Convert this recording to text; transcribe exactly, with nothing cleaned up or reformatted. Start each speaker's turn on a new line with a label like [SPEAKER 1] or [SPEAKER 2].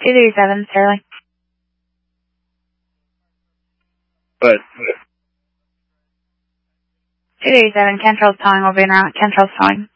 [SPEAKER 1] two thirty-seven, Sterling.
[SPEAKER 2] But
[SPEAKER 1] two thirty-seven, Cantrell's towing will be in route. Cantrell's towing.